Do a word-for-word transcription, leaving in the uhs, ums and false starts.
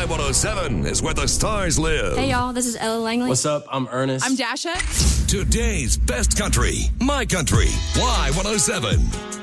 one oh seven is where the stars live. Hey, y'all, this is Ella Langley. What's up? I'm Ernest. I'm Dasha. Today's best country, My Country, Y one oh seven.